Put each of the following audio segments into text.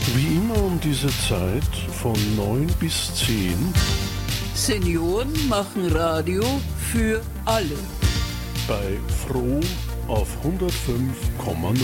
Wie immer um diese Zeit von 9 bis 10 Senioren machen Radio für alle. bei Froh auf 105,0.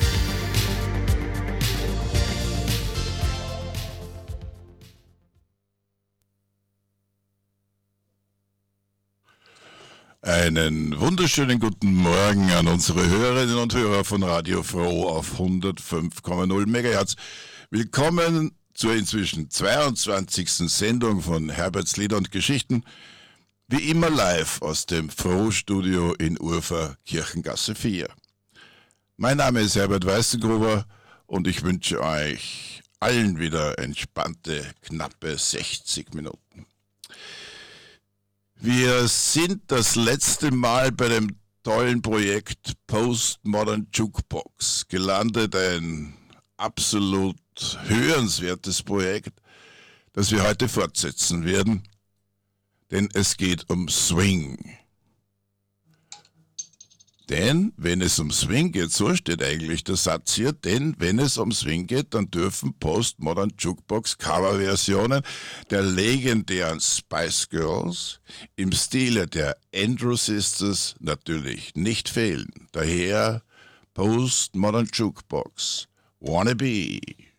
Einen wunderschönen guten Morgen an unsere Hörerinnen und Hörer von Radio Froh auf 105,0 MHz. Willkommen zur inzwischen 22. Sendung von Herberts Lieder und Geschichten. Wie immer live aus dem Froh-Studio in Urfer, Kirchengasse 4. Mein Name ist Herbert Weißengruber und ich wünsche euch allen wieder entspannte, knappe 60 Minuten. Wir sind das letzte Mal bei dem tollen Projekt Postmodern Jukebox gelandet, ein absolut hörenswertes Projekt, das wir heute fortsetzen werden, denn es geht um Swing. Denn wenn es um Swing geht, so steht eigentlich der Satz hier, denn wenn es um Swing geht, dann dürfen Postmodern Jukebox Coverversionen der legendären Spice Girls im Stile der Andrew Sisters natürlich nicht fehlen. Daher Postmodern Jukebox Wanna Be.